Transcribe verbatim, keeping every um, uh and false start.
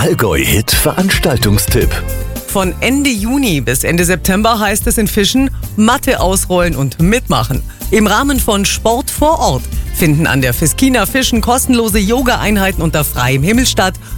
Allgäu-Hit Veranstaltungstipp. Von Ende Juni bis Ende September heißt es in Fischen Matte ausrollen und mitmachen. Im Rahmen von Sport vor Ort finden an der Fiskina Fischen kostenlose Yoga-Einheiten unter freiem Himmel statt.